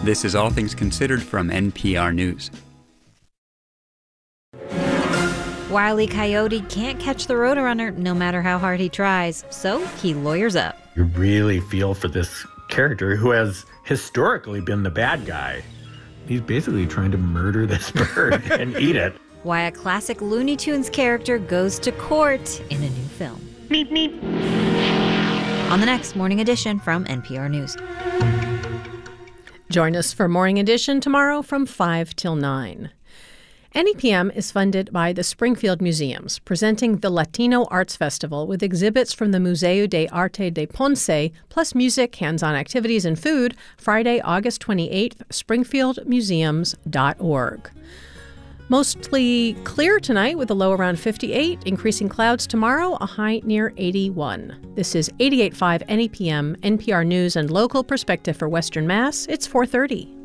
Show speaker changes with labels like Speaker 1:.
Speaker 1: This is All Things Considered from NPR News.
Speaker 2: Wile E. Coyote can't catch the Roadrunner no matter how hard he tries, so he lawyers up.
Speaker 3: You really feel for this character who has historically been the bad guy. He's basically trying to murder this bird and eat it.
Speaker 2: Why a classic Looney Tunes character goes to court in a new film.
Speaker 4: Meep, meep.
Speaker 2: On the next Morning Edition from NPR News.
Speaker 5: Join us for Morning Edition tomorrow from 5 till 9. NEPM is funded by the Springfield Museums, presenting the Latino Arts Festival with exhibits from the Museo de Arte de Ponce, plus music, hands-on activities, and food, Friday, August 28th, springfieldmuseums.org. Mostly clear tonight with a low around 58, increasing clouds tomorrow, a high near 81. This is 88.5 NEPM, NPR News and local perspective for Western Mass. It's 4:30.